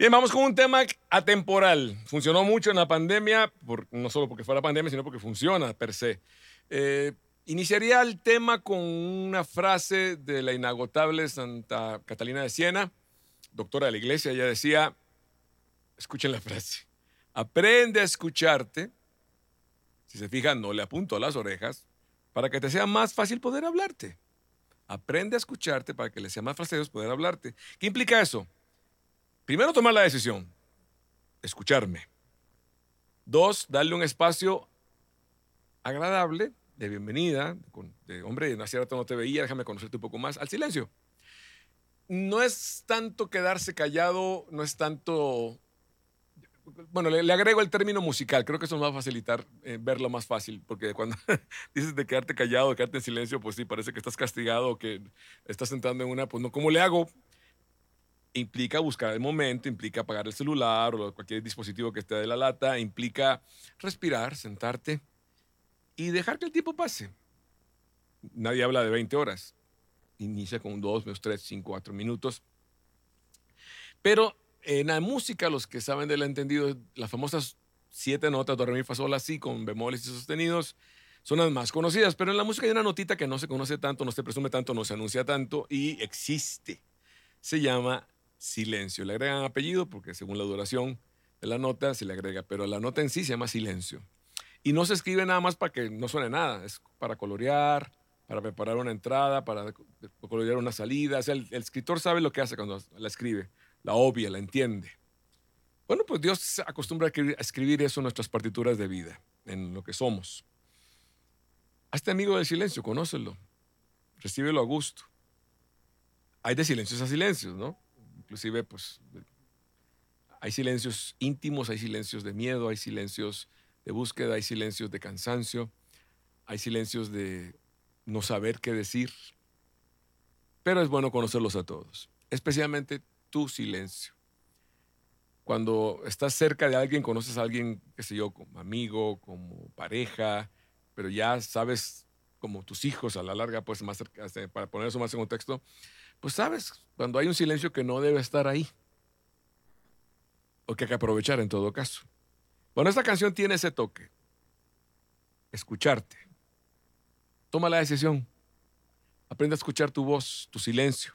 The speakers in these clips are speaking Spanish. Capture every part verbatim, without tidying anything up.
Bien, vamos con un tema atemporal. Funcionó mucho en la pandemia, por, no solo porque fuera pandemia, sino porque funciona per se. Eh, iniciaría el tema con una frase de la inagotable Santa Catalina de Siena, doctora de la iglesia. Ella decía, escuchen la frase, aprende a escucharte, si se fijan, no le apunto a las orejas, para que te sea más fácil poder hablarte. Aprende a escucharte para que le sea más fácil poder hablarte. ¿Qué implica eso? Primero, tomar la decisión, escucharme. Dos, darle un espacio agradable, de bienvenida, de hombre, hace rato no te veía, déjame conocerte un poco más, al silencio. No es tanto quedarse callado, no es tanto... Bueno, le, le agrego el término musical, creo que eso nos va a facilitar eh, verlo más fácil, porque cuando dices de quedarte callado, de quedarte en silencio, pues sí, parece que estás castigado o que estás entrando en una, pues no, ¿cómo le hago? Implica buscar el momento, implica apagar el celular o cualquier dispositivo que esté de la lata, implica respirar, sentarte y dejar que el tiempo pase. Nadie habla de veinte horas. Inicia con dos, tres, cinco, cuatro minutos. Pero en la música, los que saben del entendido, las famosas siete notas, do, re, mi, fa, sol, la, si, con bemoles y sostenidos, son las más conocidas. Pero en la música hay una notita que no se conoce tanto, no se presume tanto, no se anuncia tanto y existe. Se llama silencio. Le agregan apellido porque según la duración de la nota se le agrega, pero la nota en sí se llama silencio. Y no se escribe nada más para que no suene nada, es para colorear, para preparar una entrada, para colorear una salida. O sea, el, el escritor sabe lo que hace cuando la escribe, la obvia, la entiende. Bueno, pues Dios acostumbra a escribir eso en nuestras partituras de vida, en lo que somos. Hazte amigo del silencio, conócelo, recíbelo a gusto. Hay de silencios a silencios, ¿no? Inclusive, pues, hay silencios íntimos, hay silencios de miedo, hay silencios de búsqueda, hay silencios de cansancio, hay silencios de no saber qué decir. Pero es bueno conocerlos a todos, especialmente tu silencio. Cuando estás cerca de alguien, conoces a alguien, qué sé yo, como amigo, como pareja, pero ya sabes, como tus hijos a la larga, pues más cerca, para poner eso más en contexto, pues sabes, cuando hay un silencio que no debe estar ahí, o que hay que aprovechar en todo caso. Bueno, esta canción tiene ese toque, escucharte. Toma la decisión, aprende a escuchar tu voz, tu silencio,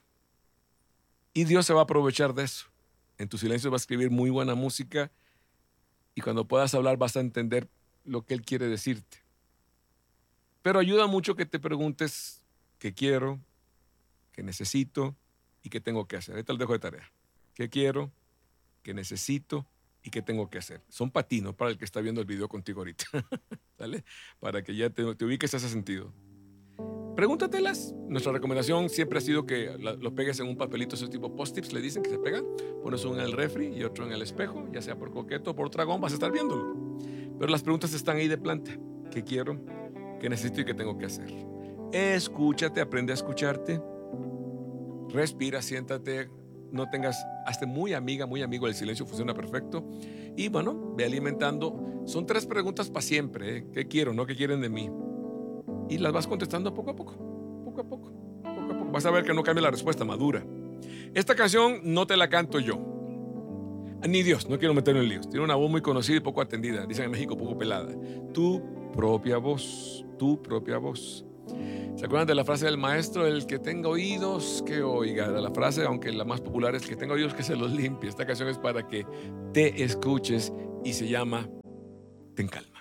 y Dios se va a aprovechar de eso. En tu silencio va a escribir muy buena música, y cuando puedas hablar vas a entender lo que Él quiere decirte. Pero ayuda mucho que te preguntes qué quiero, qué necesito y qué tengo que hacer. Ahí te lo dejo de tarea. ¿Qué quiero? ¿Qué necesito? ¿Y qué tengo que hacer? Son para ti, no para el que está viendo el video contigo ahorita. ¿Sale? Para que ya te, te ubiques a ese sentido. Pregúntatelas. Nuestra recomendación siempre ha sido que la, lo pegues en un papelito, esos tipo post-its, le dicen que se pegan. Pones uno en el refri y otro en el espejo, ya sea por coqueto o por dragón, vas a estar viéndolo. Pero las preguntas están ahí de planta. ¿Qué quiero? ¿Qué necesito y qué tengo que hacer? Escúchate, aprende a escucharte. Respira, siéntate, no tengas, hazte muy amiga, muy amigo, el silencio funciona perfecto. Y bueno, ve alimentando. Son tres preguntas para siempre, ¿eh? ¿Qué quiero, no? ¿Qué quieren de mí? Y las vas contestando poco a poco, poco a poco, poco a poco. Vas a ver que no cambia la respuesta, madura. Esta canción no te la canto yo, ni Dios, no quiero meterme en líos. Tiene una voz muy conocida y poco atendida, dicen en México, poco pelada. Tu propia voz, tu propia voz. ¿Se acuerdan de la frase del maestro? El que tenga oídos, que oiga. La frase, aunque la más popular es que tenga oídos, que se los limpie. Esta canción es para que te escuches y se llama Ten Calma.